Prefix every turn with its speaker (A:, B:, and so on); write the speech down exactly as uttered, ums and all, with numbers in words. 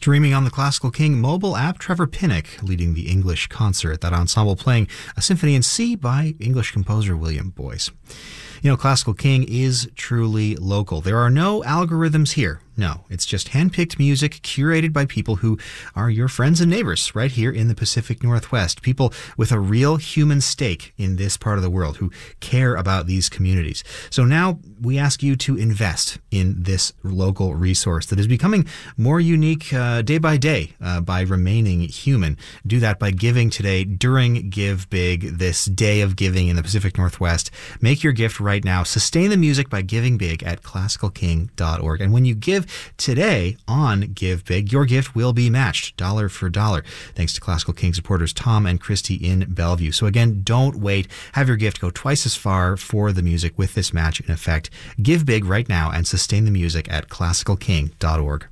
A: Streaming on the Classical King mobile app, Trevor Pinnock leading the English concert, that ensemble playing a symphony in C by English composer William Boyce. You know, Classical King is truly local. There are no algorithms here. No, it's just handpicked music curated by people who are your friends and neighbors right here in the Pacific Northwest. People with a real human stake in this part of the world who care about these communities. So now we ask you to invest in this local resource that is becoming more unique uh, day by day uh, by remaining human. Do that by giving today during Give Big, this day of giving in the Pacific Northwest. Make your gift right now. Sustain the music by giving big at classical king dot org. And when you give today on Give Big, your gift will be matched dollar for dollar, thanks to Classical King supporters Tom and Christy in Bellevue. So again, don't wait. Have your gift go twice as far for the music with this match in effect. Give big right now and sustain the music at classical king dot org.